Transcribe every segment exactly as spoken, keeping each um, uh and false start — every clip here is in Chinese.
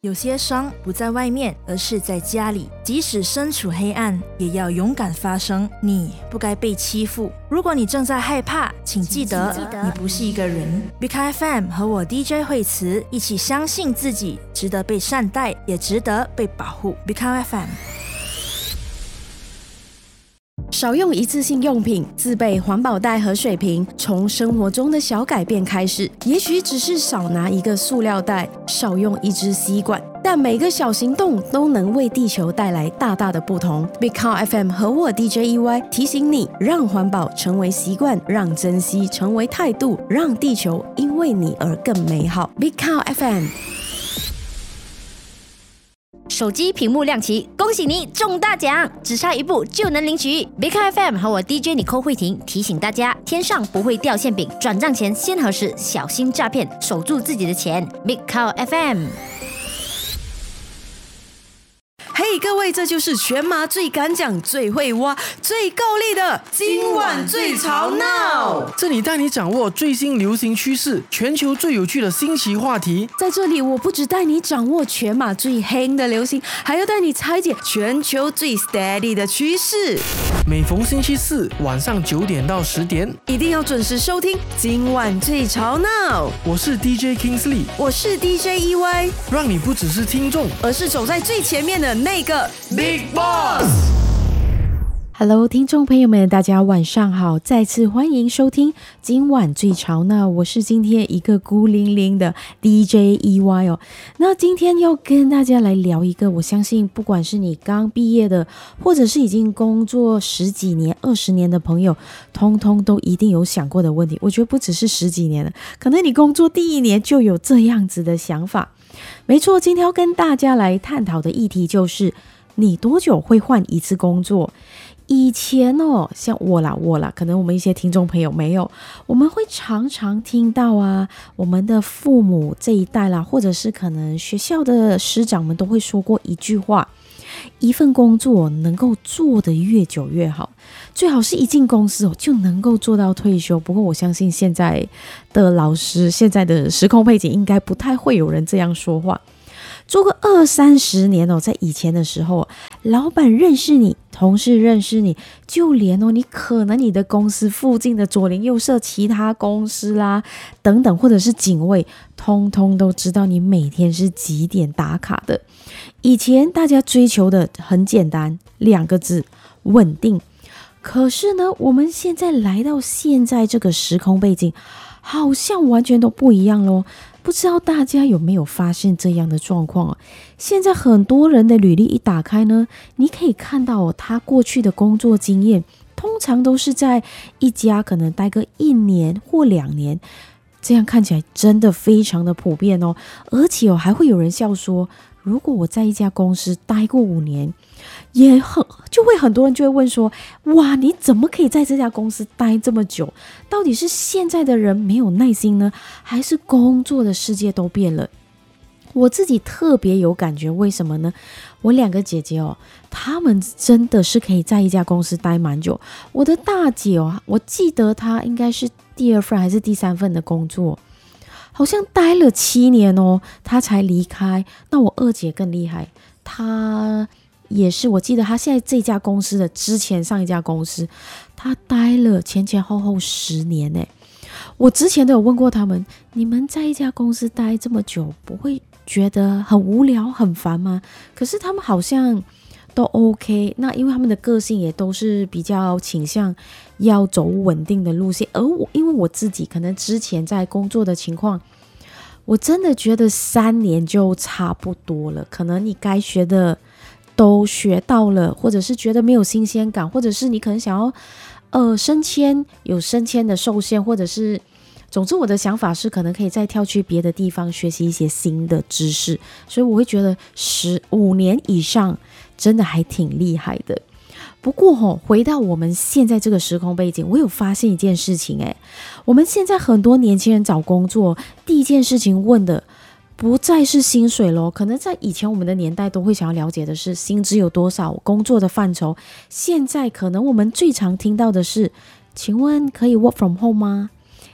有些伤不在外面，而是在家里。即使身处黑暗，也要勇敢发声。你不该被欺负。如果你正在害怕，请记得，请记得你不是一个人。B K F M 和我 D J 惠慈一起相信自己，值得被善待，也值得被保护。B K F M。 少用一次性用品，自备环保袋和水瓶，从生活中的小改变开始。也许只是少拿一个塑料袋，少用一支吸管，但每个小行动都能为地球带来大大的不同。Big Cow F M 和我 D J E Y 提醒你，让环保成为习惯，让珍惜成为态度，让地球因为你而更美好。Big Cow F M。 手机屏幕亮起，恭喜你中大奖，只差一步就能领取。Big F M 和我 D J Nicole 慧婷提醒大家，天上不会掉馅饼，转账前先核实，小心诈骗，守住自己的钱。Big Cow F M。 嘿、hey, 各位，这就是全马最敢讲、最会挖、最够力的今晚最吵闹。 这里带你掌握最新流行趋势，全球最有趣的新奇话题。 在这里，我不只带你掌握全马最黑的流行，还要带你拆解全球最 steady 的趋势。 每逢星期四晚上九点到十点， 一定要准时收听今晚最吵闹。 我是 D J Kingsley， 我是 D J E Y， 让你不只是听众， 而是走在最前面的那个 Big Boss。 Hello， 听众朋友们，大家晚上好！再次欢迎收听今晚最吵闹，我是今天一个孤零零的 D J E Y 哦。那今天要跟大家来聊一个，我相信不管是你刚毕业的，或者是已经工作十几年、二十年的朋友，通通都一定有想过的问题。我觉得不只是十几年了，可能你工作第一年就有这样子的想法。没错，今天要跟大家来探讨的议题就是，你多久会换一次工作？以前哦，像我啦我啦，可能我们一些听众朋友没有，我们会常常听到啊，我们的父母这一代啦，或者是可能学校的师长们都会说过一句话：一份工作能够做得越久越好，最好是一进公司哦就能够做到退休。不过我相信现在的老师，现在的时空背景应该不太会有人这样说话。做个二三十年哦，在以前的时候，老板认识你，同事认识你，就连哦，你可能你的公司附近的左邻右舍、其他公司啦等等，或者是警卫，通通都知道你每天是几点打卡的。以前大家追求的很简单，两个字：稳定。可是呢，我们现在来到现在这个时空背景，好像完全都不一样咯。不知道大家有没有发现这样的状况啊？现在很多人的履历一打开呢，你可以看到哦，他过去的工作经验通常都是在一家可能待个一年或两年，这样看起来真的非常的普遍哦。而且哦，还会有人笑说，如果我在一家公司待过五年，也很就会很多人就会问说，哇，你怎么可以在这家公司待这么久？到底是现在的人没有耐心呢，还是工作的世界都变了？我自己特别有感觉，为什么呢？我两个姐姐哦，她们真的是可以在一家公司待蛮久。我的大姐哦，我记得她应该是第二份还是第三份的工作，好像待了七年哦，她才离开。那我二姐更厉害，她也是，我记得她现在这家公司的之前上一家公司，她待了前前后后十年耶。我之前都有问过他们，你们在一家公司待这么久，不会觉得很无聊很烦吗？可是他们好像都 OK。 那因为他们的个性也都是比较倾向要走稳定的路线，而我因为我自己可能之前在工作的情况，我真的觉得三年就差不多了，可能你该学的都学到了，或者是觉得没有新鲜感，或者是你可能想要呃升迁，有升迁的受限，或者是总之我的想法是可能可以再跳去别的地方学习一些新的知识，所以我会觉得十五年以上真的还挺厉害的。不过、哦、回到我们现在这个时空背景，我有发现一件事情诶，我们现在很多年轻人找工作，第一件事情问的不再是薪水咯，可能在以前我们的年代都会想要了解的是薪资有多少，工作的范畴。现在可能我们最常听到的是，请问可以 work from home 吗？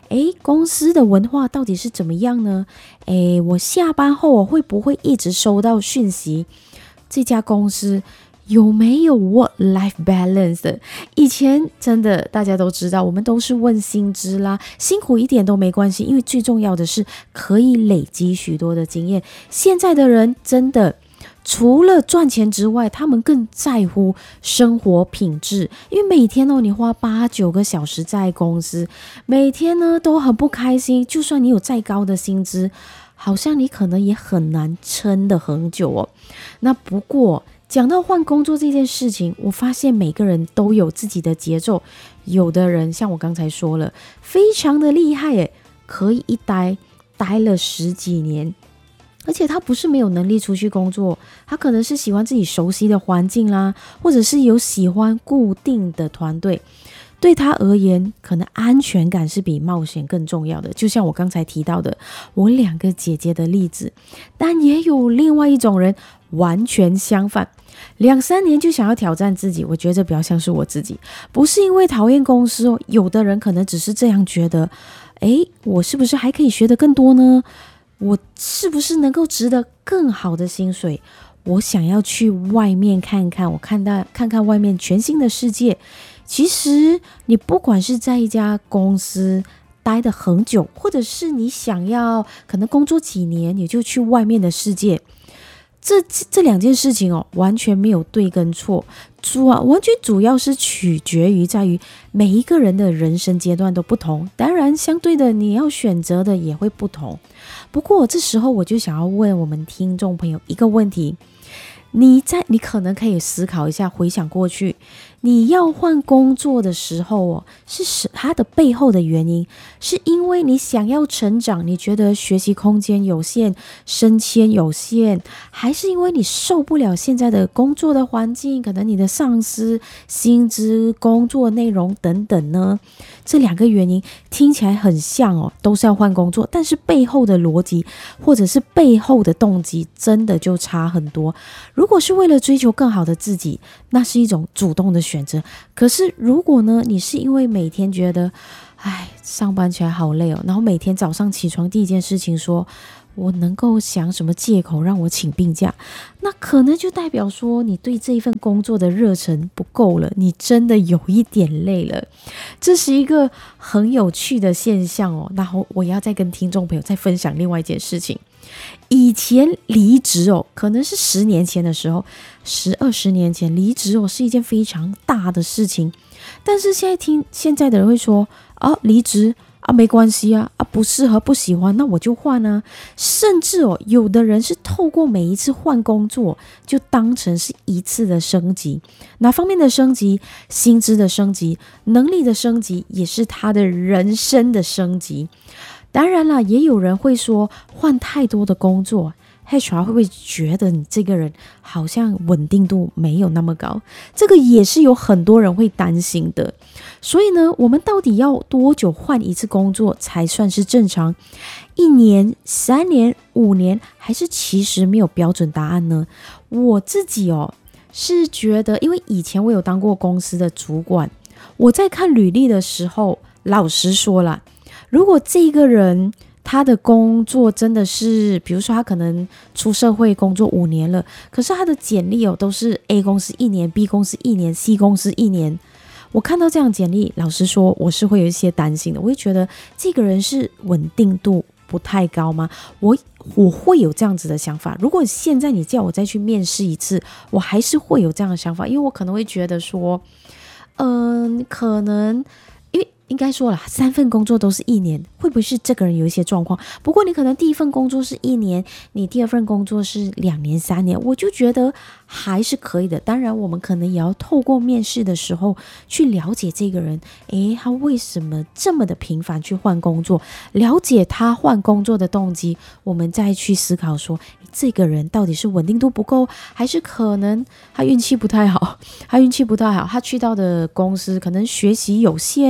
诶，公司的文化到底是怎么样呢？诶，我下班后我会不会一直收到讯息？这家公司有没有 work-life balance 的？以前真的大家都知道，我们都是问薪资啦，辛苦一点都没关系，因为最重要的是可以累积许多的经验。现在的人真的除了赚钱之外，他们更在乎生活品质，因为每天哦，你花八九个小时在公司，每天呢都很不开心，就算你有再高的薪资，好像你可能也很难撑得很久哦。那不过讲到换工作这件事情，我发现每个人都有自己的节奏。有的人像我刚才说了，非常的厉害耶，可以一待待了十几年，而且他不是没有能力出去工作，他可能是喜欢自己熟悉的环境啦，或者是有喜欢固定的团队。对他而言，可能安全感是比冒险更重要的，就像我刚才提到的我两个姐姐的例子。但也有另外一种人完全相反，两三年就想要挑战自己。我觉得这比较像是我自己，不是因为讨厌公司哦，有的人可能只是这样觉得，诶，我是不是还可以学得更多呢？我是不是能够值得更好的薪水？我想要去外面看看，我看到看看外面全新的世界。其实你不管是在一家公司待得很久，或者是你想要可能工作几年你就去外面的世界，这这两件事情哦，完全没有对跟错，主要完全主要是取决于在于每一个人的人生阶段都不同，当然相对的你要选择的也会不同。不过这时候我就想要问我们听众朋友一个问题，你在你可能可以思考一下，回想过去你要换工作的时候哦，是它的背后的原因，是因为你想要成长，你觉得学习空间有限，升迁有限，还是因为你受不了现在的工作的环境，可能你的上司、薪资、工作内容等等呢？这两个原因听起来很像哦，都是要换工作，但是背后的逻辑或者是背后的动机真的就差很多。如果是为了追求更好的自己，那是一种主动的选择。可是如果呢，你是因为每天觉得哎，上班起来好累哦，然后每天早上起床第一件事情说我能够想什么借口让我请病假，那可能就代表说你对这一份工作的热忱不够了，你真的有一点累了。这是一个很有趣的现象哦。然后我要再跟听众朋友再分享另外一件事情。以前离职哦，可能是十年前的时候，十二十年前离职哦是一件非常大的事情。但是现在听现在的人会说啊，离职啊没关系啊，啊不适合不喜欢那我就换啊。甚至哦，有的人是透过每一次换工作就当成是一次的升级，哪方面的升级？薪资的升级，能力的升级，也是他的人生的升级。当然啦，也有人会说换太多的工作 H R 会不会觉得你这个人好像稳定度没有那么高？这个也是有很多人会担心的。所以呢，我们到底要多久换一次工作才算是正常？一年、三年、五年，还是其实没有标准答案呢？我自己哦是觉得，因为以前我有当过公司的主管，我在看履历的时候，老实说啦，如果这个人他的工作真的是，比如说他可能出社会工作五年了，可是他的简历哦都是 A 公司一年 B 公司一年 C 公司一年，我看到这样简历，老实说我是会有一些担心的。我会觉得这个人是稳定度不太高吗？我我会有这样子的想法。如果现在你叫我再去面试一次，我还是会有这样的想法，因为我可能会觉得说嗯、呃，可能应该说了，三份工作都是一年，会不会是这个人有一些状况？不过你可能第一份工作是一年，你第二份工作是两年、三年，我就觉得还是可以的。当然，我们可能也要透过面试的时候去了解这个人，诶，他为什么这么的频繁去换工作？了解他换工作的动机，我们再去思考说，这个人到底是稳定度不够，还是可能他运气不太好？他运气不太好，他去到的公司可能学习有限。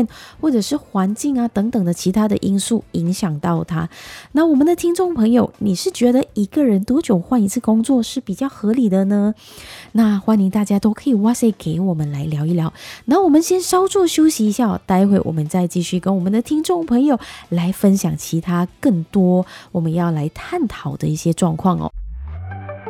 或者是环境啊等等的其他的因素影响到他。那我们的听众朋友，你是觉得一个人多久换一次工作是比较合理的呢？那欢迎大家都可以哇塞给我们来聊一聊。那我们先稍作休息一下，待会我们再继续跟我们的听众朋友来分享其他更多我们要来探讨的一些状况哦。